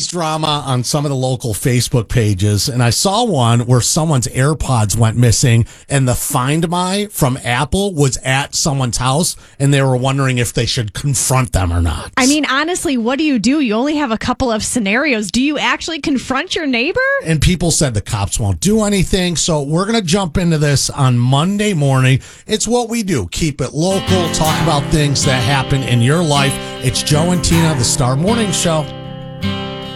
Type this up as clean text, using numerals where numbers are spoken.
always drama on some of the local Facebook pages, and I saw one where someone's AirPods went missing, and the Find My from Apple was at someone's house, and they were wondering if they should confront them or not. I mean, honestly, what do? You only have a couple of scenarios. Do you actually confront your neighbor? And people said the cops won't do anything, so we're going to jump into this on Monday morning. It's what we do. Keep it local, talk about things that happen in your life. It's Joe and Tina, the Star Morning Show.